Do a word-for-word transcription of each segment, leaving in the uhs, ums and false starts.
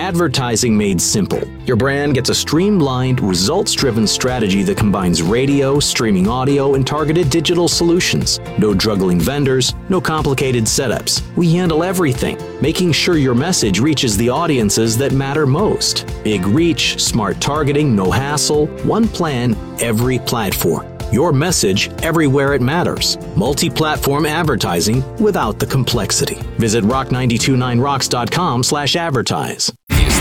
Advertising made simple. Your brand gets a streamlined, results-driven strategy that combines radio, streaming audio, and targeted digital solutions. No juggling vendors, no complicated setups. We handle everything, making sure your message reaches the audiences that matter most. Big reach, smart targeting, no hassle, one plan, every platform. Your message everywhere it matters. Multi-platform advertising without the complexity. Visit rock nine two nine rocks dot com slash advertise.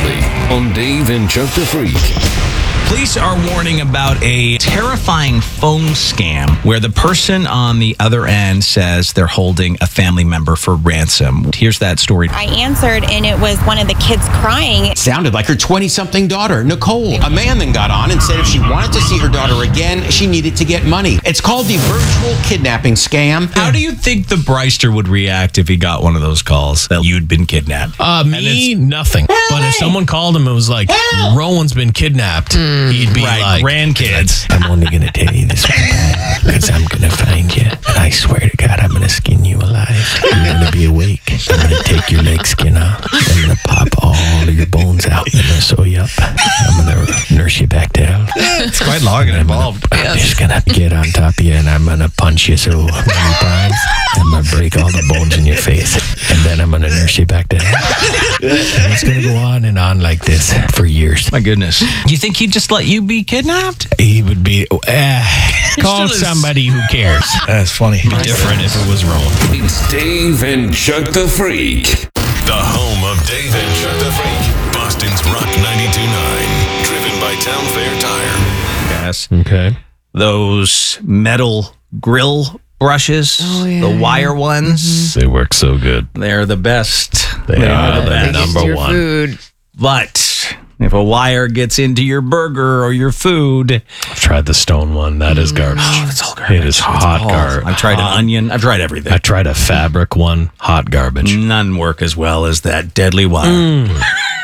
On Dave and Chuck the Freak. Police are warning about a terrifying phone scam where the person on the other end says they're holding a family member for ransom. Here's that story. I answered, and it was one of the kids crying. It sounded like her twenty-something daughter, Nicole. A man then got on and said if she wanted to see her daughter again, she needed to get money. It's called the virtual kidnapping scam. How do you think the Bryster would react if he got one of those calls that you'd been kidnapped? Uh, me, nothing. But if someone called him and was like, Rowan's been kidnapped, mm. he'd be right, like, grandkids. I'm only going to tell you this one because I'm going to find you. And I swear to God, I'm going to skin you alive. You're going to be awake. I'm going to take your leg skin off. I'm going to pop all of your bones out. I'm going to sew you up. I'm going to nurse you back to health. It's quite long and involved. I'm yes. just going to get on top of you and I'm going to punch you so many times. I'm going to break all the bones in your face. And then I'm going to nurse you back to health. And it's going to go on and on like this for years. My goodness. You think he'd just let you be kidnapped? He would be, uh, call somebody who cares. That's funny. It'd be different if it was Rowan. It's Dave and Chuck the Freak. The home of Dave and Chuck the Freak. Boston's Rock ninety-two point nine. Driven by Town Fair Tire. Yes. Okay. Those metal grill brushes, oh, yeah, the wire yeah. ones. Mm-hmm. They work so good. They're the best. They, they are, are the they number your one. Food. But if a wire gets into your burger or your food, I've tried the stone one. That is garbage. Oh, that's all garbage. It is hot garbage. I've tried an onion. I've tried everything. I tried a fabric one. Hot garbage. None work as well as that deadly wire. Mm.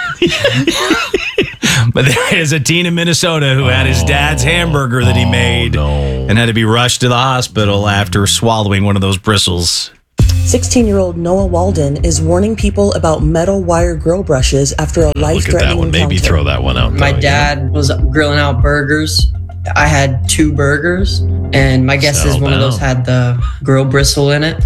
But there is a teen in Minnesota who had his dad's hamburger that he oh, made no. and had to be rushed to the hospital after swallowing one of those bristles. sixteen-year-old Noah Walden is warning people about metal wire grill brushes after a life-threatening Look at that one. encounter. Maybe throw that one out. My though, dad yeah. was grilling out burgers. I had two burgers, and my guess Settle is one down. of those had the grill bristle in it.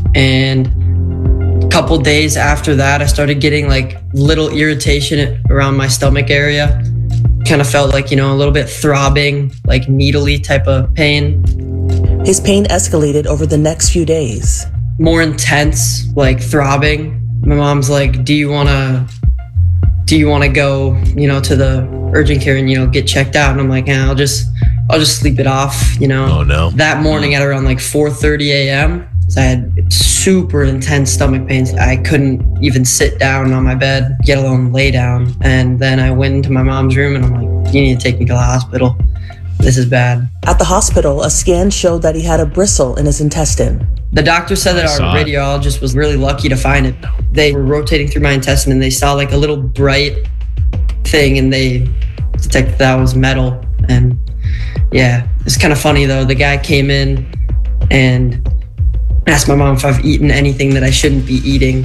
And a couple days after that, I started getting like little irritation around my stomach area. Kind of felt like, you know, a little bit throbbing, like needly type of pain. His pain escalated over the next few days. More intense, like throbbing. My mom's like, do you want to do you want to go, you know, to the urgent care and, you know, get checked out? And I'm like, yeah, I'll just I'll just sleep it off, you know. Oh, no. That morning at around like four thirty a.m., I had super intense stomach pains. I couldn't even sit down on my bed, let alone lay down. And then I went into my mom's room and I'm like, you need to take me to the hospital. This is bad. At the hospital, a scan showed that he had a bristle in his intestine. The doctor said that our radiologist was really lucky to find it. They were rotating through my intestine and they saw like a little bright thing and they detected that was metal. And yeah, it's kind of funny though. The guy came in and asked my mom if I've eaten anything that I shouldn't be eating.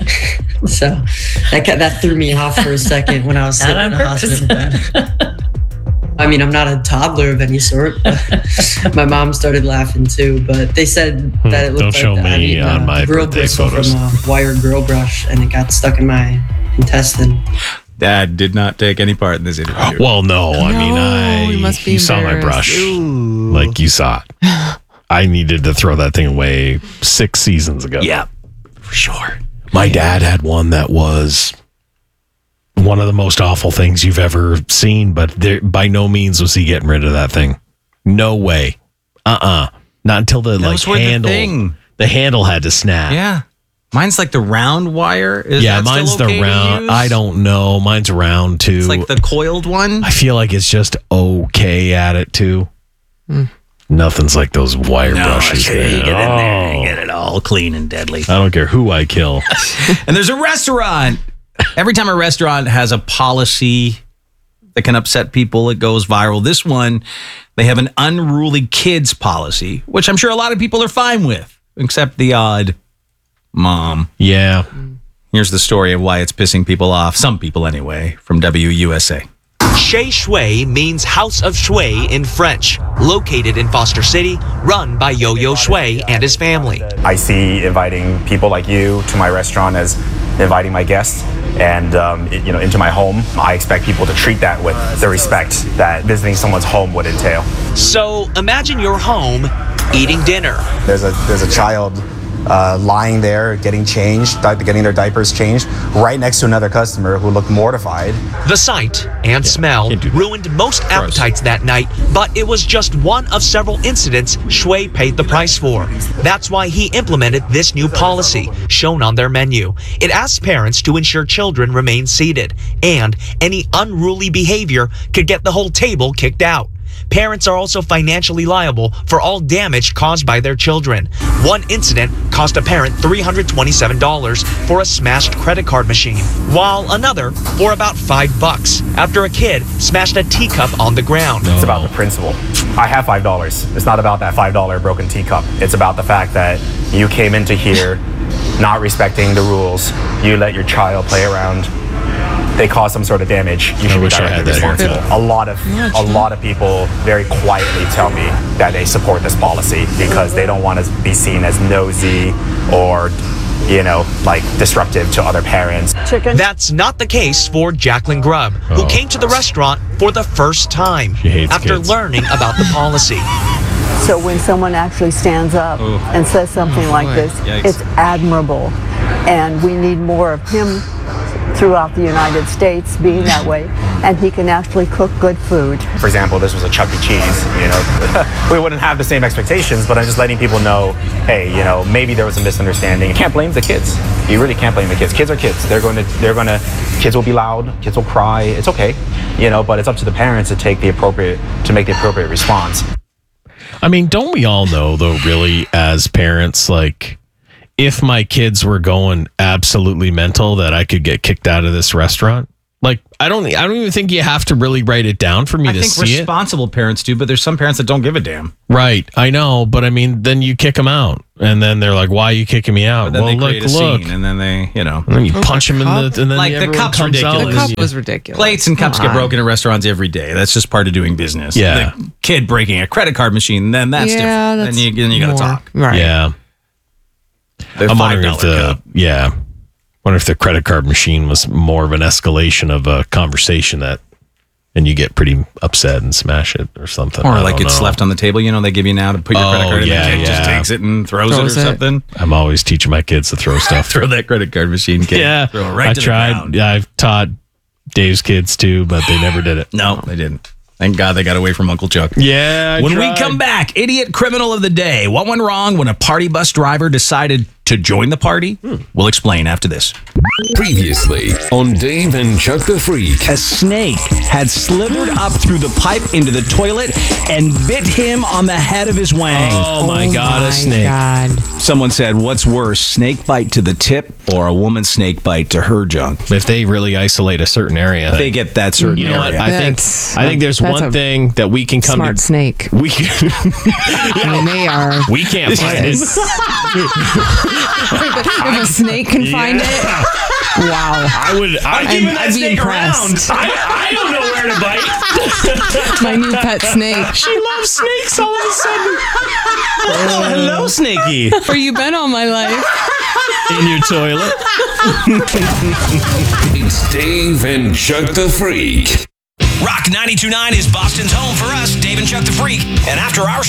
So that that threw me off for a second when I was sitting in the hospital bed. I mean, I'm not a toddler of any sort, but my mom started laughing too. But they said that it looked Don't like show I me eaten on a my grill birthday bristle photos. from a wire grill brush, and it got stuck in my intestine. Dad did not take any part in this interview. Well, no. I No, mean, I you must be you saw my embarrassed. brush. Like you saw it. I needed to throw that thing away six seasons ago. Yeah, for sure. My dad had one that was one of the most awful things you've ever seen, but there, by no means was he getting rid of that thing. No way. Uh-uh. Not until the like Those were the handle. thing. The handle had to snap. Yeah. Mine's like the round wire. Is yeah, that mine's still okay the to round. use? I don't know. Mine's round too. It's like the coiled one. I feel like it's just okay at it too. Mm. Nothing's like those wire No, brushes. okay, you man. get in there and Oh. get it all clean and deadly. I don't care who I kill. And there's a restaurant. Every time a restaurant has a policy that can upset people, it goes viral. This one, they have an unruly kids policy, which I'm sure a lot of people are fine with, except the odd mom. Yeah. Here's the story of why it's pissing people off, some people anyway, from W U S A. Chez Shui means House of Shui in French, located in Foster City, run by Yo-Yo Shui and his family. I see inviting people like you to my restaurant as inviting my guests and um, it, you know, into my home. I expect people to treat that with the respect that visiting someone's home would entail. So imagine your home eating dinner. There's a there's a child uh, lying there getting changed, di- getting their diapers changed, right next to another customer who looked mortified. The sight and yeah, smell ruined most Gross. appetites that night, but it was just one of several incidents Shui paid the price for. That's why he implemented this new policy, shown on their menu. It asks parents to ensure children remain seated, and any unruly behavior could get the whole table kicked out. Parents are also financially liable for all damage caused by their children. One incident cost a parent three hundred twenty-seven dollars for a smashed credit card machine, while another for about five bucks after a kid smashed a teacup on the ground. It's about the principle. I have five dollars. It's not about that five dollar broken teacup. It's about the fact that you came into here not respecting the rules. You let your child play around. They cause some sort of damage, you should be directly responsible. A lot of a lot of people very quietly tell me that they support this policy because they don't want to be seen as nosy or, you know, like disruptive to other parents. Chicken. That's not the case for Jacqueline Grubb, who oh. came to the restaurant for the first time after kids. learning about the policy. So when someone actually stands up Ooh. and says something oh, like this, Yikes. it's admirable. And we need more of him throughout the United States being that way, and he can actually cook good food. For example, this was a Chuck E. Cheese, you know, we wouldn't have the same expectations, but I'm just letting people know, hey, you know, maybe there was a misunderstanding. You can't blame the kids. You really can't blame the kids. Kids are kids. They're going to, they're going to, kids will be loud, kids will cry. It's okay, you know, but it's up to the parents to take the appropriate, to make the appropriate response. I mean, don't we all know, though, really, as parents, like, if my kids were going absolutely mental, that I could get kicked out of this restaurant? Like, I don't I don't even think you have to really write it down for me I to think see responsible it. parents do, but there's some parents that don't give a damn. Right, I know, but I mean, then you kick them out, and then they're like, "Why are you kicking me out?" But then well, they look, create a look, scene, and then they, you know, and then you punch them in the, and then like the everyone cup's comes ridiculous. out The cup and was you- ridiculous. Plates and cups Come get on. broken in restaurants every day. That's just part of doing business. Yeah. The kid breaking a credit card machine, then that's Yeah, different. that's then you, then you got to more. talk. Right. Yeah. The I'm five wondering dollar if the cup. yeah, wonder if the credit card machine was more of an escalation of a conversation that, and you get pretty upset and smash it or something, Or I like don't it's know. left on the table, you know, they give you now to put your Oh, credit card in, yeah, and the kid just yeah. takes it and throws, Throws it or it. something. I'm always teaching my kids to throw stuff. Throw that credit card machine, kid. yeah, Throw it right I to tried. the ground. Yeah, I've taught Dave's kids too, but they never did it. No, they didn't. Thank God they got away from Uncle Chuck. Yeah. I When tried. we come back, idiot criminal of the day. What went wrong when a party bus driver decided to join the party? Hmm. We'll explain after this. Previously on Dave and Chuck the Freak. A snake had slithered up through the pipe into the toilet and bit him on the head of his wang. Oh my God, my a snake. God. Someone said, what's worse, snake bite to the tip or a woman snake bite to her junk? If they really isolate a certain area, They get that certain you know what? area. I think That's- I think there's that's one a thing that we can come Smart to. snake. We can, I mean, they are. we can't find it. If a snake can find it, wow. I would. I, I'm- I'd be impressed. I, I don't know where to bite. My new pet snake. She loves snakes all of a sudden. Oh, hello, Snakey. Where you been all my life? In your toilet. It's Dave and Chuck the Freak. Rock ninety-two point nine is Boston's home for us, Dave and Chuck the Freak. And after our